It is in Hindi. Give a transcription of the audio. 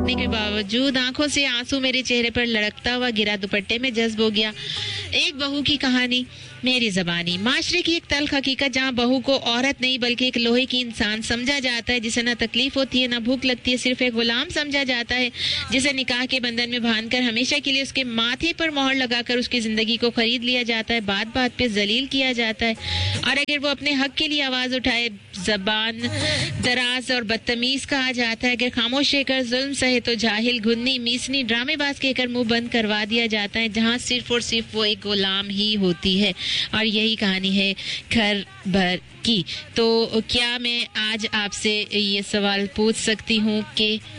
देखने के बावजूद आंखों से आंसू मेरे चेहरे पर लड़कता हुआ गिरा, दुपट्टे में जज्ब हो गया। एक बहू की कहानी, मेरी ज़बानी। माशरे की एक तल्ख हकीकत जहाँ बहू को औरत नहीं बल्कि एक लोहे की इंसान समझा जाता है, जिसे ना तकलीफ होती है ना भूख लगती है, सिर्फ एक गुलाम समझा जाता है, जिसे निकाह के बंधन में बांधकर हमेशा के लिए उसके माथे पर मोहर लगाकर उसकी जिंदगी को खरीद लिया जाता है, बात बात पे जलील किया जाता है, और अगर वो अपने हक के लिए आवाज उठाए जबान दराज और बदतमीज कहा जाता है, अगर खामोश रहकर जुल्म सहे तो जाहिल, घुन्नी, मीसनी, ड्रामेबाज कहकर मुंह बंद करवा दिया जाता है, जहाँ सिर्फ और सिर्फ वो एक गुलाम ही होती है। और यही कहानी है घर भर की। तो क्या मैं आज आपसे ये सवाल पूछ सकती हूँ कि